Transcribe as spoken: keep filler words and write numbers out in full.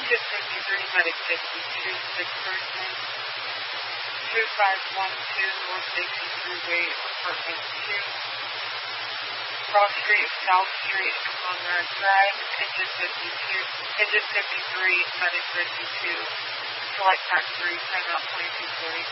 Engine fifty-three, Medic fifty-two, sick person. two five one two North Station Freeway, Apartment two. Cross Street, South Street, Conrad Drive. Engine fifty-two, Engine fifty-three, Medic fifty-two. Select Pack three, timeout twenty-two forty.